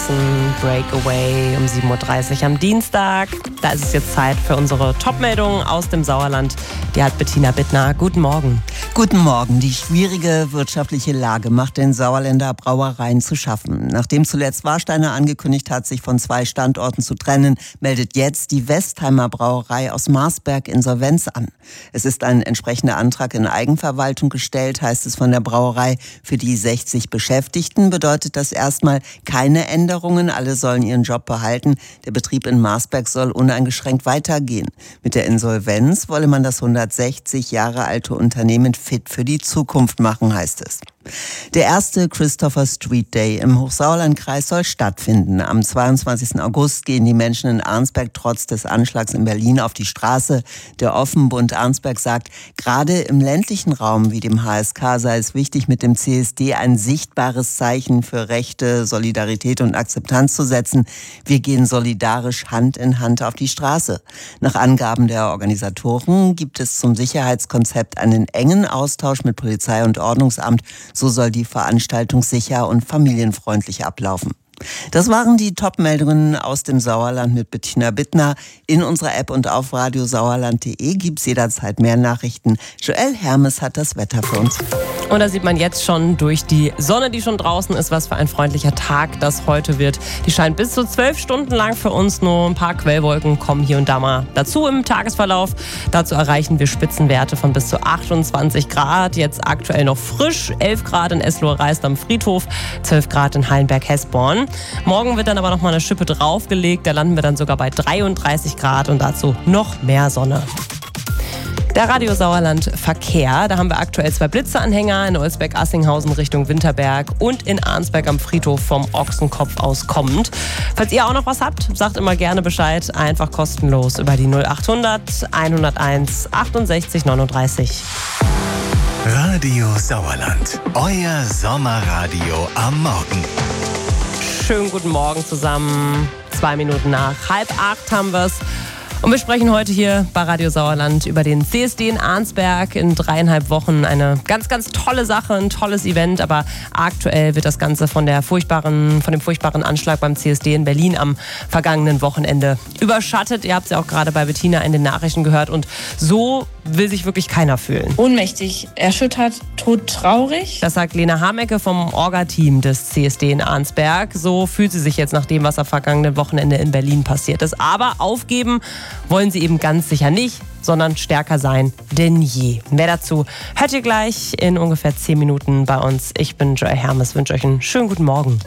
Jackson, Breakaway um 7.30 Uhr am Dienstag. Da ist es jetzt Zeit für unsere Top-Meldungen aus dem Sauerland. Die hat Bettina Bittner. Guten Morgen. Guten Morgen. Die schwierige wirtschaftliche Lage macht den Sauerländer Brauereien zu schaffen. Nachdem zuletzt Warsteiner angekündigt hat, sich von 2 Standorten zu trennen, meldet jetzt die Westheimer Brauerei aus Marsberg Insolvenz an. Es ist ein entsprechender Antrag in Eigenverwaltung gestellt, heißt es von der Brauerei. Für die 60 Beschäftigten bedeutet das erstmal keine Änderungen. Alle sollen ihren Job behalten. Der Betrieb in Marsberg soll uneingeschränkt weitergehen. Mit der Insolvenz wolle man das 160 Jahre alte Unternehmen fit für die Zukunft machen, heißt es. Der erste Christopher Street Day im Hochsauerlandkreis soll stattfinden. Am 22. August gehen die Menschen in Arnsberg trotz des Anschlags in Berlin auf die Straße. Der Offenbund Arnsberg sagt, gerade im ländlichen Raum wie dem HSK sei es wichtig, mit dem CSD ein sichtbares Zeichen für Rechte, Solidarität und Akzeptanz zu setzen. Wir gehen solidarisch Hand in Hand auf die Straße. Nach Angaben der Organisatoren gibt es zum Sicherheitskonzept einen engen Austausch mit Polizei und Ordnungsamt. So soll die Veranstaltung sicher und familienfreundlich ablaufen. Das waren die Top-Meldungen aus dem Sauerland mit Bettina Bittner. In unserer App und auf radiosauerland.de gibt es jederzeit mehr Nachrichten. Joel Hermes hat das Wetter für uns. Und da sieht man jetzt schon durch die Sonne, die schon draußen ist, was für ein freundlicher Tag das heute wird. Die scheint bis zu 12 Stunden lang für uns. Nur ein paar Quellwolken kommen hier und da mal dazu im Tagesverlauf. Dazu erreichen wir Spitzenwerte von bis zu 28 Grad. Jetzt aktuell noch frisch. 11 Grad in Eslohe-Reist am Friedhof, 12 Grad in Hallenberg-Hesborn. Morgen wird dann aber noch mal eine Schippe draufgelegt. Da landen wir dann sogar bei 33 Grad und dazu noch mehr Sonne. Der Radio Sauerland Verkehr, da haben wir aktuell 2 Blitzeanhänger in Olsbeck-Assinghausen Richtung Winterberg und in Arnsberg am Friedhof vom Ochsenkopf aus kommend. Falls ihr auch noch was habt, sagt immer gerne Bescheid, einfach kostenlos über die 0800 101 68 39. Radio Sauerland, euer Sommerradio am Morgen. Schönen guten Morgen zusammen. 2 Minuten nach 7:30 haben wir es. Und wir sprechen heute hier bei Radio Sauerland über den CSD in Arnsberg in 3,5 Wochen. Eine ganz, ganz tolle Sache, ein tolles Event. Aber aktuell wird das Ganze von dem furchtbaren Anschlag beim CSD in Berlin am vergangenen Wochenende überschattet. Ihr habt es ja auch gerade bei Bettina in den Nachrichten gehört. Und so will sich wirklich keiner fühlen. Ohnmächtig, erschüttert, todtraurig. Das sagt Lena Hamecke vom Orga-Team des CSD in Arnsberg. So fühlt sie sich jetzt nach dem, was am vergangenen Wochenende in Berlin passiert ist. Aber aufgeben wollen sie eben ganz sicher nicht, sondern stärker sein denn je. Mehr dazu hört ihr gleich in ungefähr 10 Minuten bei uns. Ich bin Joel Hermes, wünsche euch einen schönen guten Morgen.